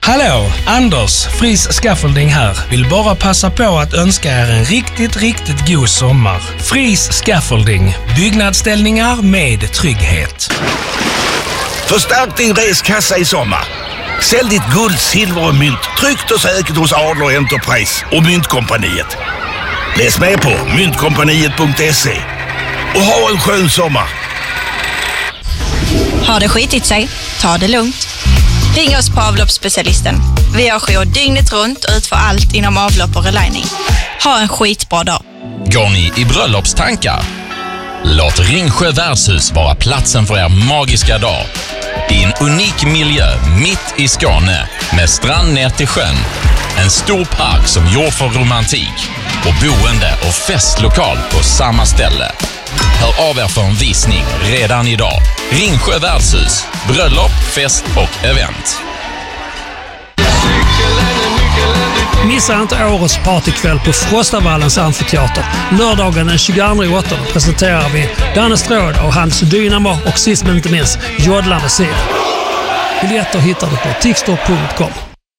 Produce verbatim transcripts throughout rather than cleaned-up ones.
Hallå, Anders, Fris Scaffolding här. Vill bara passa på att önska er en riktigt, riktigt god sommar. Fris Scaffolding, byggnadsställningar med trygghet. Förstärk din reskassa i sommar. Sälj ditt guld, silver och mynt tryggt och säkert hos Adler Enterprise och Myntkompaniet. Läs med på myntkompaniet punkt se och ha en skön sommar. Har det skitit sig? Ta det lugnt. Ring oss på avloppsspecialisten. Vi har jour dygnet runt och utför allt inom avlopp och relining. Ha en skitbra dag. Går ni i bröllopstankar? Låt Ringsjö värdshus vara platsen för er magiska dag. I en unik miljö mitt i Skåne med strand ner till sjön. En stor park som gjord för romantik och boende och festlokal på samma ställe. Hör av er för en visning redan idag. Ringsjö värdshus, bröllop, fest och event. Missa inte årets partykväll på Frostavallens amfiteater. Lördagen den tjugoandra åttonde presenterar vi Danne Stråd och hans Dynamo och sist men inte minst Jodlande Sil. Biljetter hittar du på tixter punkt com.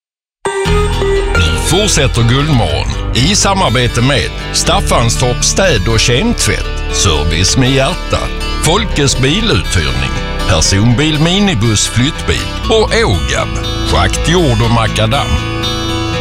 Nu fortsätter Guldmorgon i samarbete med Staffanstorp städ- och kemtvätt, service med hjärta, Folkets biluthyrning, personbil, minibuss, flyttbil och Ågab, schakt, jord och makadam.